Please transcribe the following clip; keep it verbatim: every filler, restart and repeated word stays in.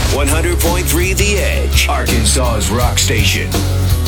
one hundred point three The Edge, Arkansas's rock station.